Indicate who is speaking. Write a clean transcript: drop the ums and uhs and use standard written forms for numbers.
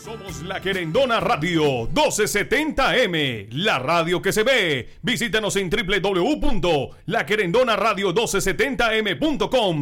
Speaker 1: Somos La Querendona Radio 1270M, la radio que se ve. Visítanos en www.laquerendonaradio1270m.com.